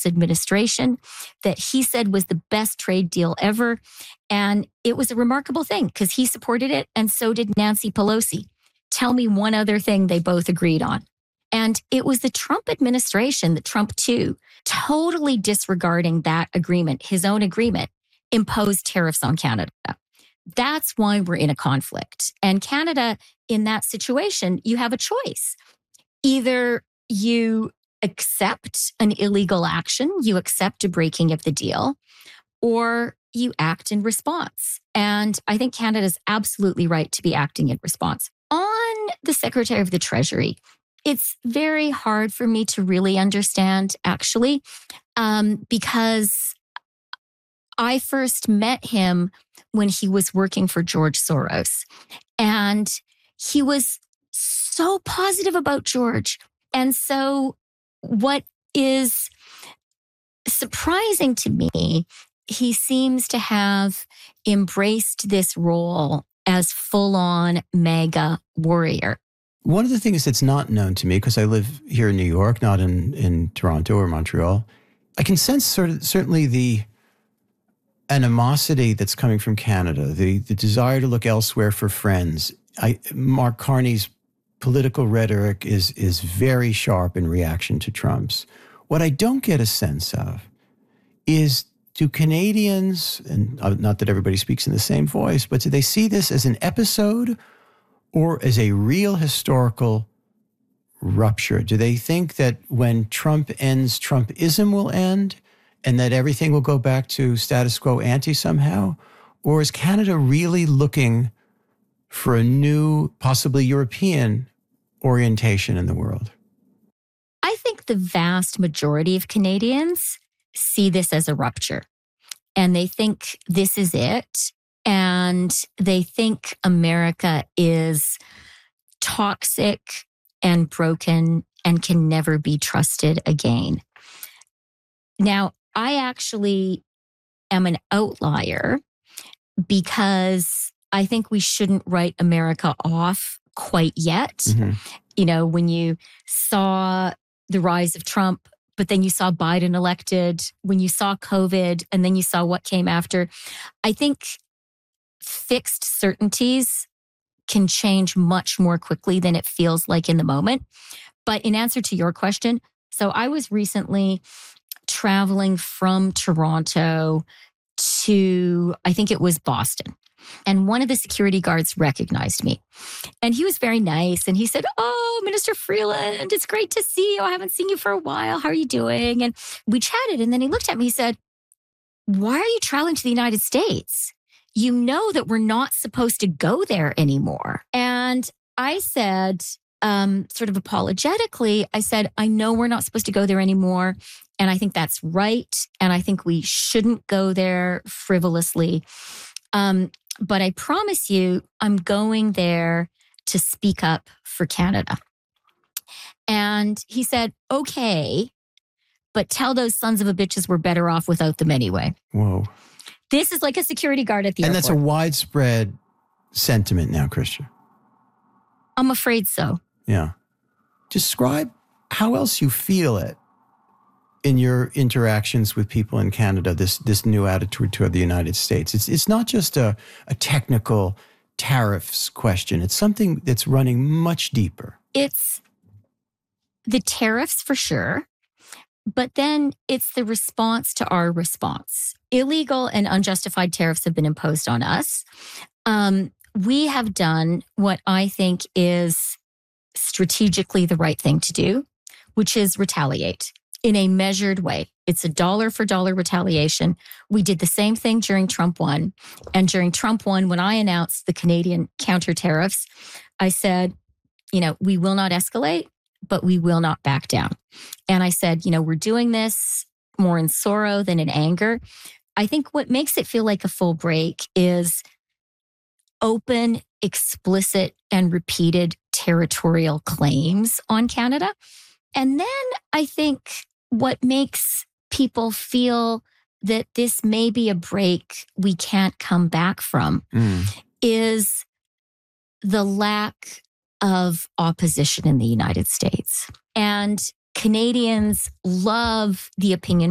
Trump's administration that he said was the best trade deal ever. And it was a remarkable thing because he supported it and so did Nancy Pelosi. Tell me one other thing they both agreed on. And it was the Trump administration, the Trump 2, totally disregarding that agreement, his own agreement, imposed tariffs on Canada. That's why we're in a conflict. And Canada, in that situation, you have a choice. Either you accept an illegal action, you accept a breaking of the deal, or you act in response. And I think Canada's absolutely right to be acting in response. On the Secretary of the Treasury, it's very hard for me to really understand, actually, because I first met him when he was working for George Soros. And he was so positive about George. And so what is surprising to me, he seems to have embraced this role as full-on MAGA warrior. One of the things that's not known to me, because I live here in New York, not in Toronto or Montreal, I can sense certainly the animosity that's coming from Canada, the desire to look elsewhere for friends. Mark Carney's political rhetoric is very sharp in reaction to Trump's. What I don't get a sense of is, do Canadians, and not that everybody speaks in the same voice, but do they see this as an episode or as a real historical rupture? Do they think that when Trump ends, Trumpism will end and that everything will go back to status quo ante somehow? Or is Canada really looking for a new, possibly European orientation in the world? I think the vast majority of Canadians see this as a rupture. And they think this is it. And they think America is toxic and broken and can never be trusted again. Now, I actually am an outlier because I think we shouldn't write America off quite yet. Mm-hmm. You know, when you saw the rise of Trump, but then you saw Biden elected, when you saw COVID, and then you saw what came after, I think fixed certainties can change much more quickly than it feels like in the moment. But in answer to your question, so I was recently traveling from Toronto to, I think it was Boston. And one of the security guards recognized me. And he was very nice. And he said, "Oh, Minister Freeland, it's great to see you. I haven't seen you for a while. How are you doing?" And we chatted. And then he looked at me, he said, "Why are you traveling to the United States? You know that we're not supposed to go there anymore." And I said, sort of apologetically, I said, "I know we're not supposed to go there anymore. And I think that's right. And I think we shouldn't go there frivolously. But I promise you, I'm going there to speak up for Canada." And he said, "Okay, but tell those sons of a bitches we're better off without them anyway." Whoa. This is like a security guard at the airport. airport. And that's a widespread sentiment now, Christian. I'm afraid so. Yeah. Describe how else you feel it in your interactions with people in Canada, this new attitude toward the United States. It's not just a technical tariffs question. It's something that's running much deeper. It's the tariffs for sure, but then it's the response to our response. Illegal and unjustified tariffs have been imposed on us. We have done what I think is strategically the right thing to do, which is retaliate in a measured way. It's a dollar for dollar retaliation. We did the same thing during Trump 1. And during Trump 1, when I announced the Canadian counter tariffs, I said, we will not escalate, but we will not back down. And I said, we're doing this more in sorrow than in anger. I think what makes it feel like a full break is open, explicit, and repeated territorial claims on Canada. And then I think what makes people feel that this may be a break we can't come back from is the lack of opposition in the United States. And Canadians love the opinion